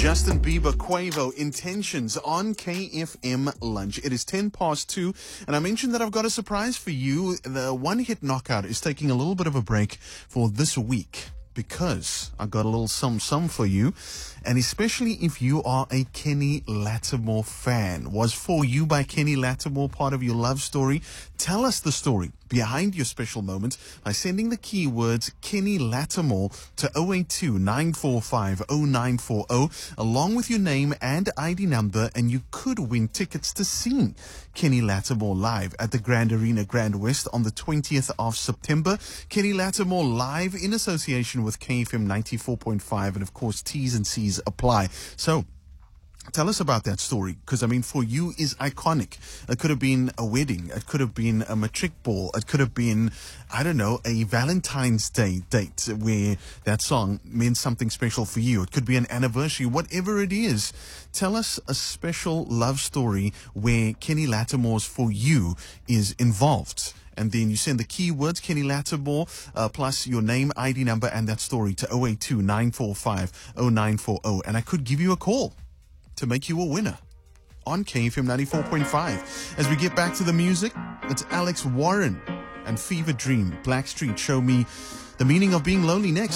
Justin Bieber, Quavo, Intentions on KFM Lunch. It is 2:10, and I mentioned that I've got a surprise for you. The One Hit Knockout is taking a little bit of a break for this week because I got a little sum for you, and especially if you are a Kenny Lattimore fan. Was For You by Kenny Lattimore part of your love story? Tell us the story behind your special moment by sending the keywords Kenny Lattimore to 082 945 0940 along with your name and ID number, and you could win tickets to see Kenny Lattimore live at the Grand Arena Grand West on the 20th of September. Kenny Lattimore live in association with KFM 94.5, and of course T's and C's apply. So tell us about that story, because, I mean, For You is iconic. It could have been a wedding. It could have been a matric ball. It could have been, I don't know, a Valentine's Day date where that song meant something special for you. It could be an anniversary, whatever it is. Tell us a special love story where Kenny Lattimore's For You is involved. And then you send the keywords Kenny Lattimore plus your name, ID number, and that story to 082 945 0940. And I could give you a call to make you a winner on KFM 94.5. As we get back to the music, it's Alex Warren and Fever Dream, Blackstreet, Show Me the Meaning of Being Lonely next.